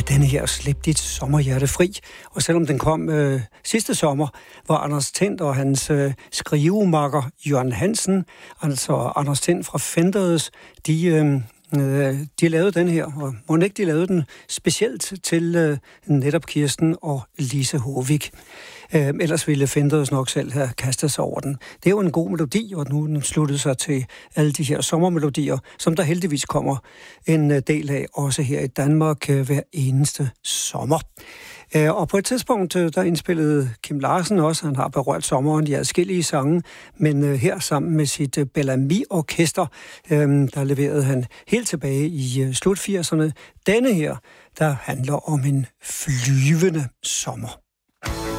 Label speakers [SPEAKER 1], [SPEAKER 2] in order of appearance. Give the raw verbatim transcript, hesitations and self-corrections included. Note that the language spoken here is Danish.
[SPEAKER 1] denne her Slip dit sommerhjerte fri. Og selvom den kom øh, sidste sommer, var Anders Tind og hans øh, skrivemakker Jørgen Hansen, altså Anders Tind fra Fenders, de, øh, de lavede den her, og må ikke de lavede den specielt til øh, netop Kirsten og Lise Håvik. Øh, ellers ville Fenders nok selv have kastet sig over den. Det er jo en god melodi, og nu den sluttede sig til alle de her sommermelodier, som der heldigvis kommer en del af, også her i Danmark øh, hver eneste sommer. Øh, og på et tidspunkt, øh, der indspillede Kim Larsen også, han har berørt sommeren i adskillige sange, men øh, her sammen med sit øh, Bellamy-orkester, øh, der leverede han helt tilbage i øh, slut firserne. Denne her, der handler om en flyvende sommer.